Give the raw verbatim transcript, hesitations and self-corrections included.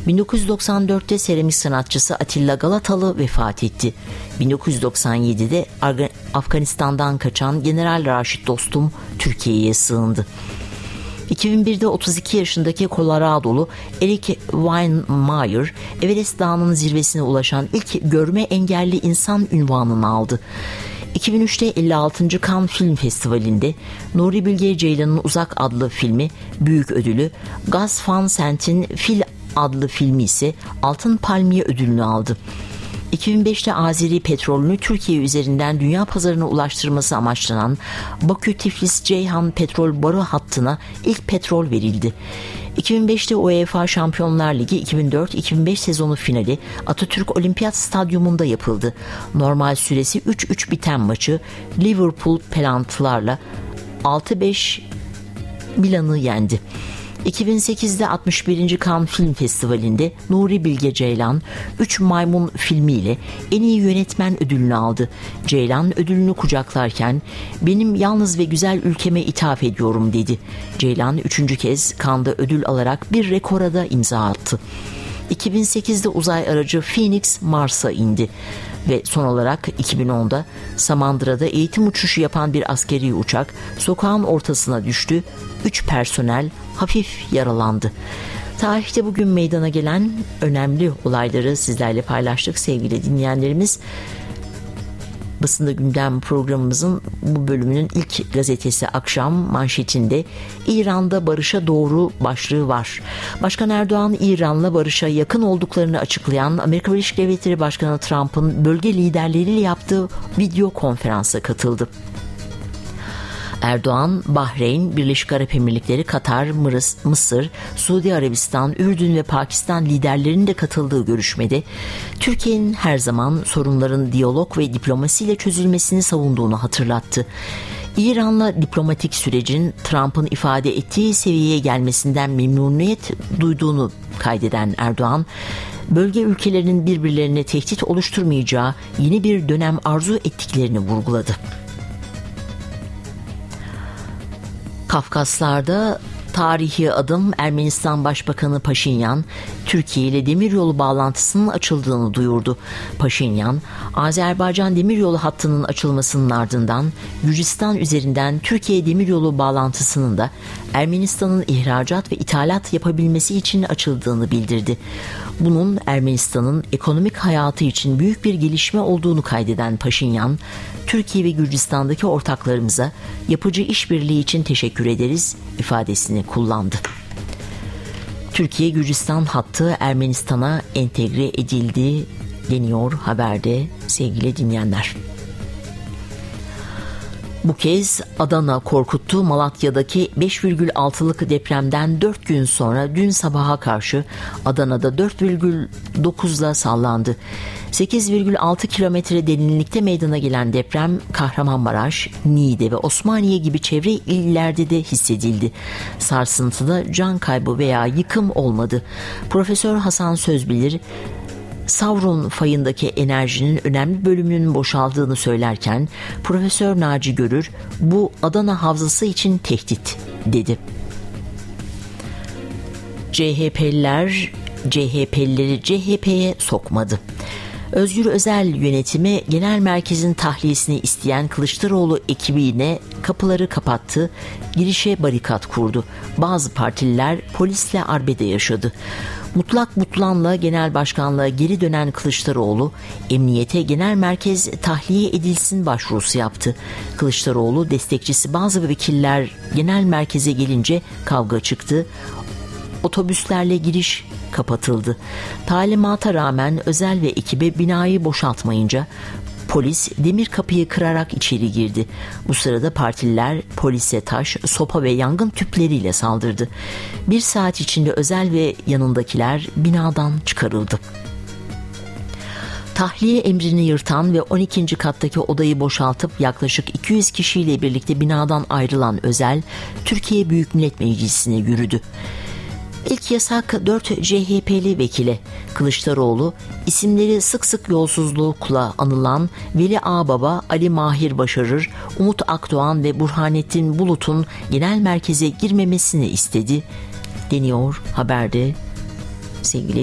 bin dokuz yüz doksan dörtte seramik sanatçısı Atilla Galatalı vefat etti. bin dokuz yüz doksan yedide Afganistan'dan kaçan General Raşit Dostum Türkiye'ye sığındı. iki bin birde otuz iki yaşındaki Colorado'lu Eric Weinmeier, Everest Dağı'nın zirvesine ulaşan ilk görme engelli insan unvanını aldı. iki bin üçte elli altıncı Cannes Film Festivali'nde Nuri Bilge Ceylan'ın Uzak adlı filmi büyük ödülü, Gus Van Sant'in Fil adlı filmi ise Altın Palmiye ödülünü aldı. iki bin beşte Azeri petrolünü Türkiye üzerinden dünya pazarına ulaştırması amaçlanan Bakü-Tiflis-Ceyhan petrol boru hattına ilk petrol verildi. iki bin beşte UEFA Şampiyonlar Ligi iki bin dört iki bin beş sezonu finali Atatürk Olimpiyat Stadyumunda yapıldı. Normal süresi üç üç biten maçı Liverpool penaltılarla altı beş Milan'ı yendi. iki bin sekizde altmış birinci Cannes Film Festivali'nde Nuri Bilge Ceylan Üç Maymun filmiyle en iyi yönetmen ödülünü aldı. Ceylan ödülünü kucaklarken "Benim yalnız ve güzel ülkeme ithaf ediyorum" dedi. Ceylan üçüncü kez Cannes'da ödül alarak bir rekora da imza attı. iki bin sekizde uzay aracı Phoenix Mars'a indi. Ve son olarak iki bin onda Samandıra'da eğitim uçuşu yapan bir askeri uçak sokağın ortasına düştü. Üç personel hafif yaralandı. Tarihte bugün meydana gelen önemli olayları sizlerle paylaştık sevgili dinleyenlerimiz. Basında Gündem programımızın bu bölümünün ilk gazetesi akşam manşetinde İran'da barışa doğru başlığı var. Başkan Erdoğan, İran'la barışa yakın olduklarını açıklayan Amerika Birleşik Devletleri Başkanı Trump'ın bölge liderleriyle yaptığı video konferansa katıldı. Erdoğan, Bahreyn, Birleşik Arap Emirlikleri, Katar, Mısır, Suudi Arabistan, Ürdün ve Pakistan liderlerinin de katıldığı görüşmede Türkiye'nin her zaman sorunların diyalog ve diplomasiyle çözülmesini savunduğunu hatırlattı. İran'la diplomatik sürecin Trump'ın ifade ettiği seviyeye gelmesinden memnuniyet duyduğunu kaydeden Erdoğan, bölge ülkelerinin birbirlerine tehdit oluşturmayacağı yeni bir dönem arzu ettiklerini vurguladı. Kafkaslar'da tarihi adım. Ermenistan Başbakanı Paşinyan, Türkiye ile demiryolu bağlantısının açıldığını duyurdu. Paşinyan, Azerbaycan demiryolu hattının açılmasının ardından Gürcistan üzerinden Türkiye demiryolu bağlantısının da Ermenistan'ın ihracat ve ithalat yapabilmesi için açıldığını bildirdi. Bunun Ermenistan'ın ekonomik hayatı için büyük bir gelişme olduğunu kaydeden Paşinyan, Türkiye ve Gürcistan'daki ortaklarımıza yapıcı işbirliği için teşekkür ederiz ifadesini kullandı. Türkiye-Gürcistan hattı Ermenistan'a entegre edildi deniyor haberde sevgili dinleyenler. Bu kez Adana korkuttu. Malatya'daki beş virgül altılık depremden dört gün sonra dün sabaha karşı Adana'da dört virgül dokuzla sallandı. sekiz virgül altı kilometre derinlikte meydana gelen deprem Kahramanmaraş, Niğde ve Osmaniye gibi çevre illerde de hissedildi. Sarsıntıda can kaybı veya yıkım olmadı. Profesör Hasan Sözbilir, Savron fayındaki enerjinin önemli bölümünün boşaldığını söylerken Profesör Naci Görür, bu Adana Havzası için tehdit dedi. C H P'liler C H P'lileri C H P'ye sokmadı. Özgür Özel yönetimi genel merkezin tahliyesini isteyen Kılıçdaroğlu ekibine kapıları kapattı, girişe barikat kurdu. Bazı partililer polisle arbede yaşadı. Mutlak Mutlan'la genel başkanlığa geri dönen Kılıçdaroğlu, emniyete genel merkez tahliye edilsin başvurusu yaptı. Kılıçdaroğlu destekçisi bazı vekiller genel merkeze gelince kavga çıktı. Otobüslerle giriş kapatıldı. Talimata rağmen Özel ve ekibi binayı boşaltmayınca polis demir kapıyı kırarak içeri girdi. Bu sırada partililer polise taş, sopa ve yangın tüpleriyle saldırdı. Bir saat içinde Özel ve yanındakiler binadan çıkarıldı. Tahliye emrini yırtan ve on ikinci kattaki odayı boşaltıp yaklaşık iki yüz kişiyle birlikte binadan ayrılan Özel, Türkiye Büyük Millet Meclisi'ne yürüdü. İlk yasak dört C H P'li vekile. Kılıçdaroğlu, isimleri sık sık yolsuzlukla anılan Veli Ağbaba, Ali Mahir Başarır, Umut Akdoğan ve Burhanettin Bulut'un genel merkeze girmemesini istedi deniyor haberde sevgili